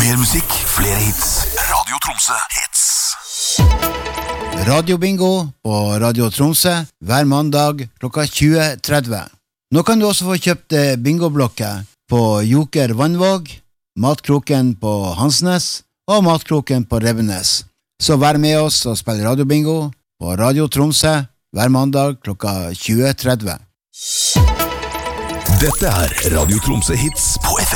Mer musikk, flere hits. Radio Tromsø Hits. Radio Bingo på Radio Tromsø hver mandag klokka 20:30. Nå kan du også få kjøpt bingoblokker på Joker Vannvåg, Matkroken på Hansnes og Matkroken på Revenes. Så vær med oss og spill Radio Bingo på Radio Tromsø hver mandag klokka 20:30. Dette Radio Tromsø Hits på FM.